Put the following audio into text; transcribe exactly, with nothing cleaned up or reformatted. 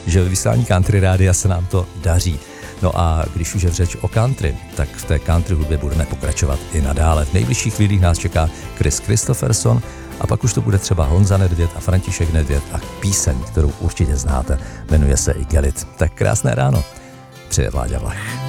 že ve vysílání Country Rádia se nám to daří. No a když už je řeč o country, tak v té country hudbě budeme pokračovat i nadále. V nejbližších chvílích nás čeká Chris Christopherson a pak už to bude třeba Honza Nedvěd a František Nedvěd a píseň, kterou určitě znáte, jmenuje se i Gelit. Tak krásné ráno, přeje Vláďa Vlach.